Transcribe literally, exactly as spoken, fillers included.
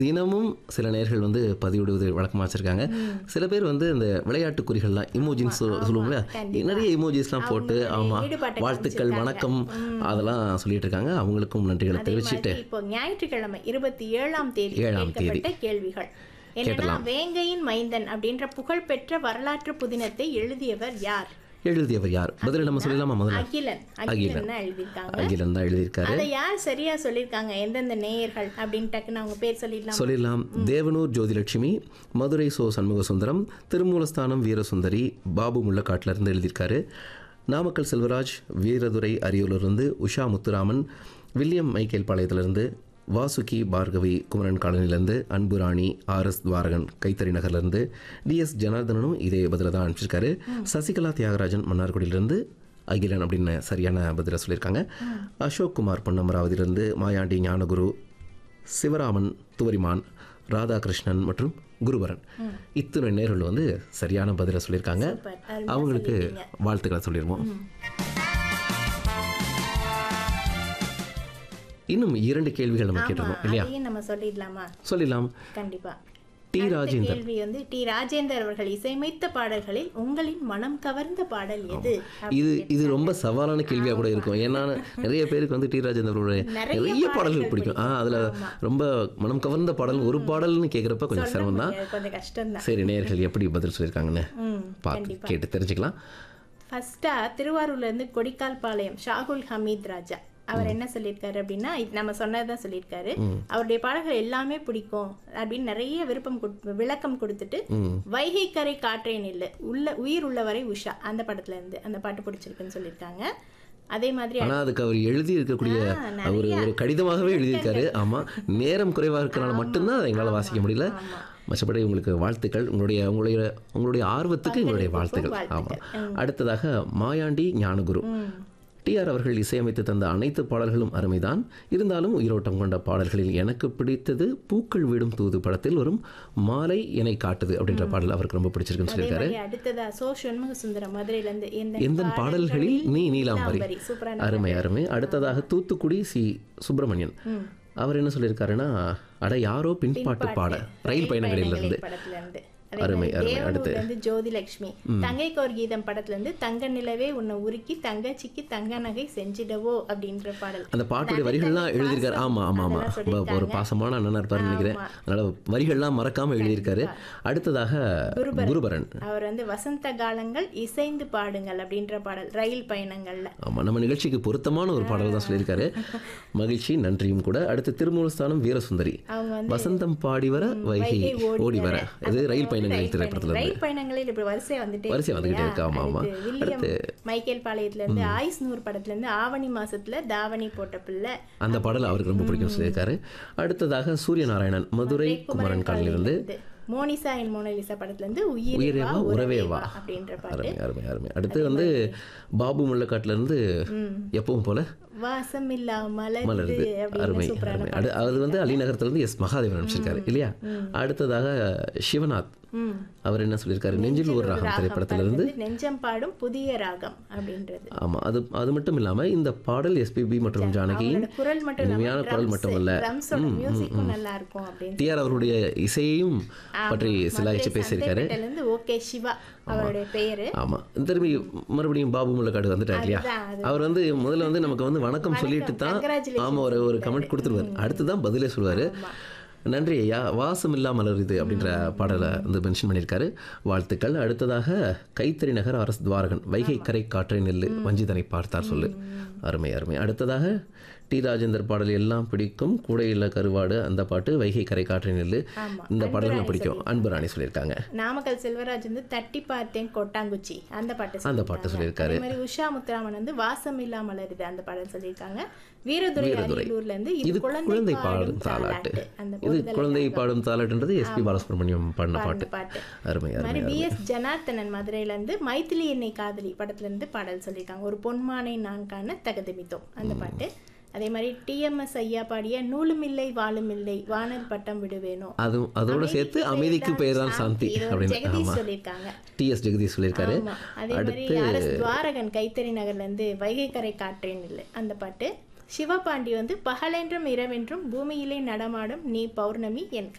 தினமும் சில நேயர்கள் வந்து பதிவிடுவது வழக்கமாக வச்சுருக்காங்க. சில பேர் வந்து இந்த விளையாட்டு குறிகள்லாம் இமோஜின்னு சொ சொல்லுவோம்ல, நிறைய இமோஜிஸ்லாம் போட்டு ஆமாம் வாழ்த்துக்கள் வணக்கம் அதெல்லாம் சொல்லிட்டு இருக்காங்க. அவங்களுக்கும் நன்றிகளை தெரிவிச்சுட்டு இப்போ ஞாயிற்றுக்கிழமை இருபத்தி ஏழாம் தேதி ஏழாம் தேதி கேட்கப்பட்ட கேள்விகள் என்னன்னா, வேங்கையின் மைந்தன் அப்படின்ற புகழ்பெற்ற வரலாற்று புதினத்தை எழுதியவர் யார்? எழுதியவர் யார்? பதில் நம்ம சொல்லலாமா? முதல்ல அகிலன். அகிலன் தான் எழுதியிருக்காங்க. அகிலன் தான் எழுதியிருக்காரு. அதை யார் சரியா சொல்லியிருக்காங்க, எந்தெந்த நேயர்கள் அப்படின்னு டக்குன்னு அவங்க பேர் சொல்லிடலாம். சொல்லிடலாம். தேவனூர் ஜோதிலட்சுமி, மதுரை சோ சண்முக சுந்தரம், திருமூலஸ்தானம் வீரசுந்தரி, பாபு முள்ளக்காட்டிலிருந்து எழுதியிருக்காரு. Namakkal Selvaraj, Veeradurai அரியூரிலிருந்து Usha Muthuraman, William Michael பாளையத்திலிருந்து Vasuki Bhargavi Kumaran காலனிலேருந்து, Anburani RS Thuvarakan கைத்தறி நகர்லேருந்து, டிஎஸ் ஜனார்தனனும் இதே பதில தான் அனுப்பிச்சிருக்காரு. சசிகலா தியாகராஜன் மன்னார்குடியிலேருந்து அகிலன் அப்படின்னு சரியான பதிலை சொல்லியிருக்காங்க. அசோக் குமார் பொன்னமராவதியிலிருந்து, மாயாண்டி ஞானகுரு, சிவராமன் துவரிமான், ராதாகிருஷ்ணன் மற்றும் குருவரன் இத்தனை நேர்கள் வந்து சரியான பதிலை சொல்லியிருக்காங்க. அவங்களுக்கு வாழ்த்துக்களை சொல்லிடுவோம். இன்னும் இரண்டு கேள்விகள் நம்ம கேட்டிருக்கோம் இல்லையா? நம்ம சொல்லிடலாமா? சொல்லிடலாம். கண்டிப்பா. டி ராஜேந்தர் கேள்வி வந்து டி ராஜேந்தர் அவர்கள் இசையமைத்த பாடல்களில் உங்களின் மனம் கவர்ந்த பாடல் எது? இது இது ரொம்ப சவாலான கேள்வியாக கூட இருக்கும். ஏன்னா நிறைய பேருக்கு வந்து டி ராஜேந்தரோட நிறைய பாடல்கள் பிடிக்கும். ஆ அதில் ரொம்ப மனம் கவர்ந்த பாடல் ஒரு பாடல்னு கேட்குறப்ப கொஞ்சம் சிரமம் தான், கொஞ்சம் கஷ்டம் தான். சரி, நேயர்கள் எப்படி பதில் சொல்லியிருக்காங்கன்னு பார்த்து கேட்டு தெரிஞ்சுக்கலாம். ஃபர்ஸ்டா திருவாரூர்லேருந்து கொடிக்கால் பாளையம் ஷாகுல் ஹமீத் ராஜா அவர் என்ன சொல்லியிருக்காரு அப்படின்னா, நம்ம சொன்னதான் சொல்லியிருக்காரு. அவருடைய பாடல்கள் எல்லாமே பிடிக்கும் அப்படின்னு நிறைய விருப்பம் விளக்கம் கொடுத்துட்டு, வைகை கரை காற்றே நில்லு, உள்ள உயிர் உள்ளவரை உஷா அந்த படத்துல இருந்து அந்த பாட்டு பிடிச்சிருக்குன்னு சொல்லியிருக்காங்க. அதே மாதிரி ஆனால் அதுக்கு அவர் எழுதி இருக்கக்கூடிய ஒரு ஒரு கடிதமாகவே எழுதியிருக்காரு. ஆமாம், நேரம் குறைவாக இருக்கிறனால மட்டும்தான் எங்களால் வாசிக்க முடியல. மற்றபடி உங்களுக்கு வாழ்த்துக்கள், உங்களுடைய உங்களுடைய உங்களுடைய ஆர்வத்துக்கு எங்களுடைய வாழ்த்துக்கள். ஆமாம். அடுத்ததாக மாயாண்டி ஞானகுரு, டிஆர் அவர்கள் இசையமைத்து தந்த அனைத்து பாடல்களும் அருமைதான், இருந்தாலும் உயிரோட்டம் கொண்ட பாடல்களில் எனக்கு பிடித்தது பூக்கள் வீடும் தூது படத்தில் வரும் மாலை என்னை காட்டுது அப்படின்ற பாடல் அவருக்கு ரொம்ப பிடிச்சிருக்குன்னு சொல்லியிருக்காரு. அடுத்ததா சோ சண்முக சுந்தரம் மதுரையிலிருந்து எந்த பாடல்களில் நீ நீலாம்பரி, அருமை அருமை. அடுத்ததாக தூத்துக்குடி சி சுப்பிரமணியன், அவர் என்ன சொல்லியிருக்காருன்னா, அட யாரோ பின்பாட்டு பாட ரயில் பயணங்களிலிருந்து, அருமை அருமை. அடுத்து ஜோதிலட்சுமி தங்கை கோர் கீதம் படத்துல இருந்து தங்க நிலவே உன்னை உருக்கி தங்கச்சிக்கு தங்க நகை செஞ்சிடவோ அப்படின்ற பாடல். அந்த பாட்டுடைய வரிகள்லாம் எழுதியிருக்காரு. ஆமா ஆமா ஆமா ஒரு பாசமான அண்ணனா இருப்பாருன்னு நினைக்கிறேன். அதனால வரிகள்லாம் மறக்காம எழுதியிருக்காரு. அடுத்ததாக குருபரன், அவர் வந்து வசந்த காலங்கள் இசைந்து பாடுங்கள் அப்படின்ற பாடல் ரயில் பயணங்கள்ல. ஆமா, நம்ம நிகழ்ச்சிக்கு பொருத்தமான ஒரு பாடல் தான் சொல்லியிருக்காரு. மகிழ்ச்சி, நன்றியும் கூட. அடுத்து திருமூலஸ்தானம் வீரசுந்தரி, வசந்தம் பாடி வர வைகை ஓடி வர, இது ரயில் பயணங்கள் திரைப்படத்துல ரயில் பயணங்களில் இப்படி வரிசை வந்துட்டே வரிசை வந்துகிட்டே இருக்கு. ஆமா ஆமா. அடுத்து மைக்கேல் பாளையத்துல இருந்து ஆயுஸ் நூறு படத்துல இருந்து ஆவணி மாசத்துல தாவணி போட்ட பிள்ளை அந்த பாடல் அவருக்கு ரொம்ப பிடிக்கும் சொல்லியிருக்காரு. அடுத்ததாக சூரிய நாராயணன் மதுரை குமரன் காலிலிருந்து மோனிசா என் மோனலிசா படத்துல இருந்து உயிரேவா உறவேவா அப்படின்ற பாட்டு. அருமை அருமை அருமை. அடுத்து வந்து பாபு முள்ளக்காட்டுல இருந்து எப்பவும் போல வாசம் இல்லா மலருது. அருமை அருமை. அது வந்து அலிநகரத்துல இருந்து எஸ் மகாதேவன் அனுப்பிச்சிருக்காரு இல்லையா? அடுத்ததாக சிவநாத், அவர் என்ன சொல்லியிருக்காரு, நெஞ்சில் ஒரு ராகம் திரைப்படத்திலிருந்து நெஞ்சம் பாடும் புதிய ராகம் அப்படின்றது. ஆமா, அது அது மட்டும் இல்லாம இந்த பாடல் எஸ்பிபி மற்றும் ஜானகியின் இனிமையான குரல் மட்டுமல்ல, டிஆர் அவருடைய இசையையும் பற்றி சிலாகிச்சு பேசியிருக்காரு. ஓகே சிவா அவருடைய பெயரு. ஆமா, திரும்பி மறுபடியும் பாபு முள்ளக்காடு வந்துட்டார் இல்லையா? அவர் வந்து முதல்ல வந்து நமக்கு வந்து வணக்கம் சொல்லிட்டு தான் ஆமா ஒரு ஒரு கமெண்ட் கொடுத்துருவாரு, அடுத்துதான் பதிலே சொல்லுவாரு. நன்றி ஐயா, வாசம் இல்லா மலருது அப்படின்ற பாடலை வந்து மென்ஷன் பண்ணியிருக்காரு. வாழ்த்துக்கள். அடுத்ததாக கைத்தறி நகர் அரசு துவாரகன், வைகை கரை காற்றை நெல்லு வஞ்சிதனை பார்த்தார் சொல்லு, அருமை அருமை. அடுத்ததாக டி ராஜேந்தர் பாடல் எல்லாம் பிடிக்கும், கூடையில கருவாடு அந்த பாட்டு, வைகை கரை காற்றை நெல்லு இந்த பாடல்கள் பிடிக்கும், அன்புராணி சொல்லியிருக்காங்க. நாமக்கல் செல்வராஜ் வந்து தட்டி பார்த்தேன் கொட்டாங்குச்சி அந்த பாட்டு அந்த பாட்டு சொல்லியிருக்காரு. உஷா முத்துராமன் வந்து வாசம் இல்லா மலருது அந்த பாடல் சொல்லியிருக்காங்க. வீரதுரை அரியலூர்ல இருந்து இது குழந்தை பாடும் தாலாட்டு, இது குழந்தை பாடும் தாலாட்டுன்றது எஸ்பி பாலசுப்ரமணியம் பாடின பாட்டு, அருமை அருமை. பி எஸ் ஜனார்த்தனன் மதுரையில இருந்து மைத்திலி என்னை காதலி படத்துல இருந்து பாடல் சொல்லியிருக்காங்க. ஒரு பொன்மானை நான் காண தகதமித்தோம் அந்த பாட்டு. அதே மாதிரி டிஎம்எஸ் ஐயா பாடிய நூலுமில்லை வாழுமில்லை வானல் பட்டம் விடுவேணும், அதுவும் அதோட சேர்த்து அமைதிக்கு பெயர் தான் சாந்தி அப்படின்னு சொல்லியிருக்காங்க. டிஎஸ் ஜெகதீஷ் சொல்லியிருக்காரு. அதே மாதிரி ஆர்எஸ் துவாரகன் கைத்தறி நகர்ல இருந்து வைகை கரை காற்றேன் இல்லை அந்த பாட்டு. சிவபாண்டி வந்து பகலென்றும் இரவென்றும் பூமியிலே நடமாடும் நீ பௌர்ணமி என்